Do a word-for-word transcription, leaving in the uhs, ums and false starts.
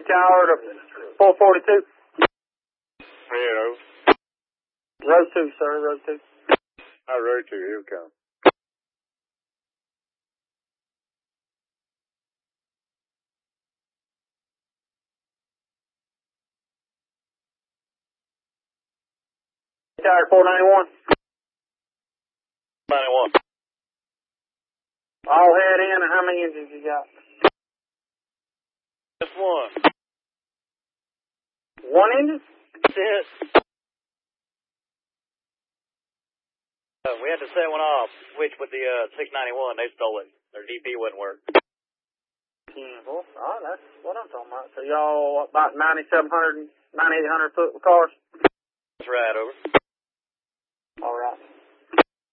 Tower to four forty-two. Yeah, over. Row two, sir, row two. I row two, here we come. Tower four ninety-one. ninety-one. All head in, and how many engines you got? Just one. One engine? Yes. Uh, we had to set one off, switch with the uh, six ninety-one. They stole it. Their D P wouldn't work. Well, oh, that's what I'm talking about. So y'all about ninety-seven hundred, ninety-eight hundred foot cars? That's right, over. All right.